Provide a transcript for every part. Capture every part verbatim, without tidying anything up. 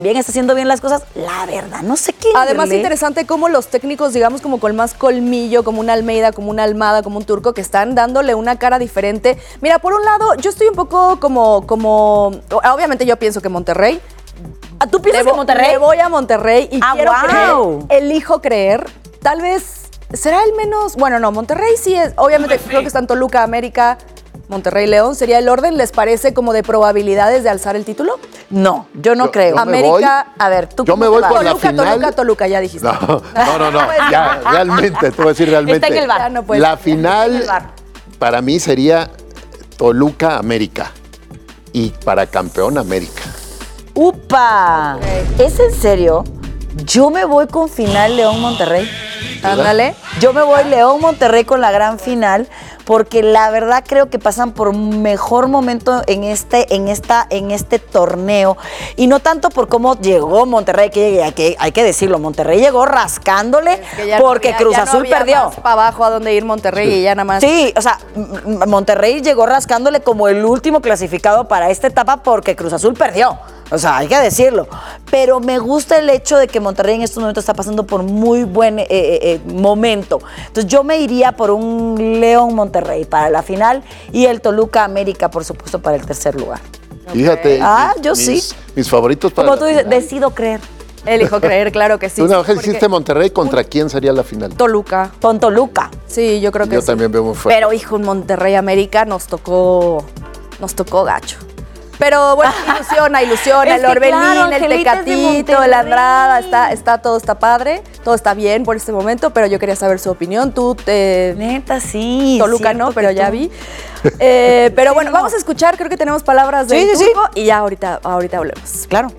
bien está haciendo bien las cosas, la verdad, no sé qué. Además, verle. interesante cómo los técnicos, digamos, como con más colmillo, como una Almeida, como una Almada, como un Turco, que están dándole una cara diferente. Mira, por un lado, yo estoy un poco como, como, obviamente yo pienso que Monterrey. ¿Tú piensas Debo, que Monterrey? Le voy a Monterrey y ah, quiero wow. creer, elijo creer, tal vez será el menos, bueno, no, Monterrey sí es, obviamente creo que están Toluca, América, Monterrey, León, ¿sería el orden? ¿Les parece como de probabilidades de alzar el título? No, yo no Yo- creo. yo me América, voy- a ver, tú yo cómo me te voy va? por la Toluca, final. Toluca, Toluca, ya dijiste. No, no, no, no, ya, realmente, te voy a decir realmente. Está en el bar. Ya no puedes. La Está en final el bar. para mí sería Toluca América y para campeón América. ¡Upa! ¿Es en serio? Yo me voy con final León-Monterrey. Ándale. Yo me voy León-Monterrey con la gran final porque la verdad creo que pasan por un mejor momento en este, en esta, en este torneo y no tanto por cómo llegó Monterrey, que hay que, hay que decirlo, Monterrey llegó rascándole Es que ya no porque había- Cruz ya no Azul había perdió. más para abajo a donde ir Monterrey y ya nada más. Sí, o sea, M- Monterrey llegó rascándole como el último clasificado para esta etapa porque Cruz Azul perdió. O sea, hay que decirlo. Pero me gusta el hecho de que Monterrey en estos momentos está pasando por muy buen eh, eh, eh, momento. Entonces yo me iría por un León Monterrey para la final y el Toluca América, por supuesto, para el tercer lugar. Fíjate. Ah, mis- yo mis, sí. Mis favoritos para Como la tú dices, final. decido creer. Elijo creer, claro que sí. Tú una vez porque- hiciste Monterrey, ¿contra quién sería la final? Tamaulipas. Con Toluca. Sí, yo creo que Yo sí. también veo muy fuerte. Pero, hijo, en Monterrey América nos tocó, nos tocó gacho. Pero bueno, ilusiona, ilusiona, Es el que Orbelín, claro, el Angelita es de Tecatito, Monterrey. la Andrada, está, está, todo está padre, todo está bien por este momento, pero yo quería saber su opinión. Tú, te, Neta, sí. Toluca cierto no, que pero ya tú- vi. Eh, pero Sí, bueno, no. vamos a escuchar, creo que tenemos palabras Sí, del sí, sí. Turco y ya ahorita, ahorita hablemos. Claro.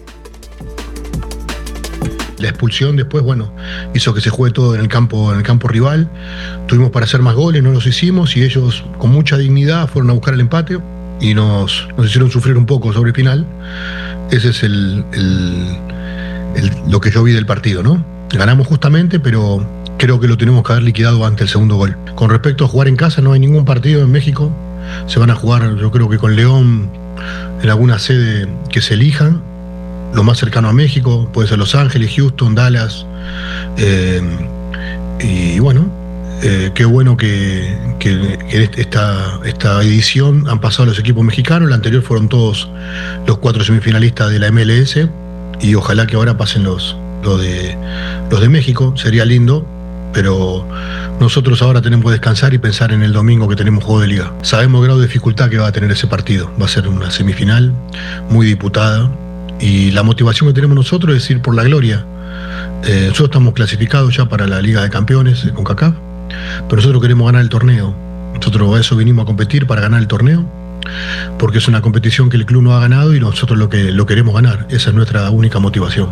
La expulsión después, bueno, hizo que se juegue todo en el campo, en el campo rival. Tuvimos para hacer más goles, no los hicimos y ellos con mucha dignidad fueron a buscar el empate y nos, nos hicieron sufrir un poco sobre el final. Ese es el, el- el- lo que yo vi del partido, ¿no? Ganamos justamente, pero creo que lo tenemos que haber liquidado antes del segundo gol. Con respecto a jugar en casa, no hay ningún partido en México. Se van a jugar, yo creo que con León, en alguna sede que se elijan. Lo más cercano a México, puede ser Los Ángeles, Houston, Dallas. Eh, y bueno, eh, qué bueno que, que, que esta, esta edición han pasado los equipos mexicanos. La anterior fueron todos los cuatro semifinalistas de la M L S. Y ojalá que ahora pasen los, los, de, los de México. Sería lindo. Pero nosotros ahora tenemos que descansar y pensar en el domingo que tenemos juego de liga. Sabemos el grado de dificultad que va a tener ese partido. Va a ser una semifinal muy disputada. Y la motivación que tenemos nosotros es ir por la gloria. Eh, nosotros estamos clasificados ya para la Liga de Campeones con CONCACAF, pero nosotros queremos ganar el torneo. Nosotros a eso vinimos a competir, para ganar el torneo, porque es una competición que el club no ha ganado y nosotros lo que lo queremos ganar. Esa es nuestra única motivación.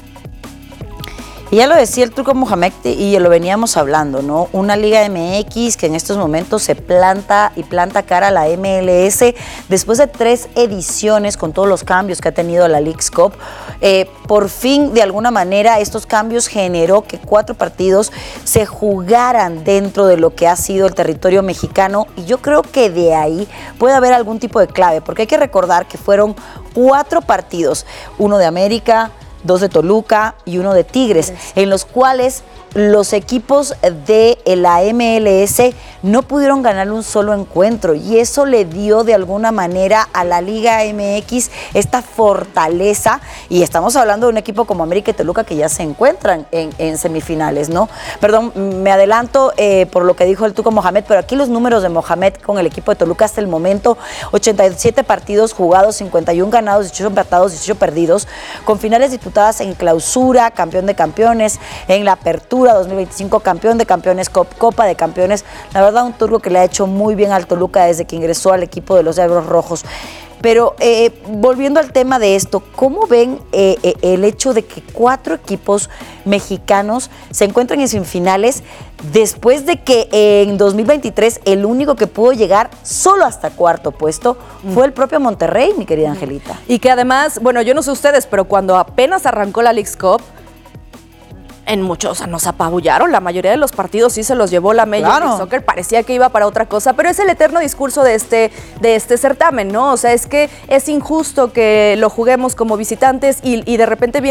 Y ya lo decía el Turco Mohamed y lo veníamos hablando, ¿no? Una Liga M X que en estos momentos se planta y planta cara a la M L S después de tres ediciones con todos los cambios que ha tenido la Leagues Cup. Eh, por fin, de alguna manera, estos cambios generó que cuatro partidos se jugaran dentro de lo que ha sido el territorio mexicano y yo creo que de ahí puede haber algún tipo de clave, porque hay que recordar que fueron cuatro partidos, uno de América, dos de Toluca y uno de Tigres, en los cuales los equipos de la M L S no pudieron ganar un solo encuentro y eso le dio de alguna manera a la Liga M X esta fortaleza y estamos hablando de un equipo como América y Toluca que ya se encuentran en, en semifinales, ¿no? Perdón, me adelanto eh, por lo que dijo el Tuco Mohamed, pero aquí los números de Mohamed con el equipo de Toluca hasta el momento, ochenta y siete partidos jugados, cincuenta y uno ganados, dieciocho empatados, dieciocho perdidos, con finales disputadas en clausura, campeón de campeones, en la apertura dos mil veinticinco, campeón de campeones, Copa de Campeones. La verdad, un Turco que le ha hecho muy bien al Toluca desde que ingresó al equipo de los Diablos Rojos. Pero eh, volviendo al tema de esto, ¿cómo ven eh, eh, el hecho de que cuatro equipos mexicanos se encuentran en semifinales después de que en dos mil veintitrés el único que pudo llegar solo hasta cuarto puesto fue el propio Monterrey, mi querida Angelita? Y que además, bueno, yo no sé ustedes, pero cuando apenas arrancó la Leagues Cup, en muchos, o sea, nos apabullaron. La mayoría de los partidos sí se los llevó la Major Claro. League Soccer. Parecía que iba para otra cosa, pero es el eterno discurso de este, de este certamen, ¿no? O sea, es que es injusto que lo juguemos como visitantes y, y de repente viene